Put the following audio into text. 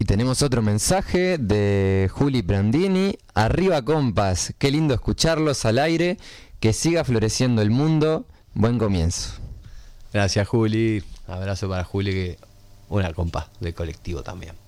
Y tenemos otro mensaje de Juli Brandini. Arriba compas, qué lindo escucharlos al aire, que siga floreciendo el mundo, buen comienzo. Gracias Juli, abrazo para Juli, que una compa del colectivo también.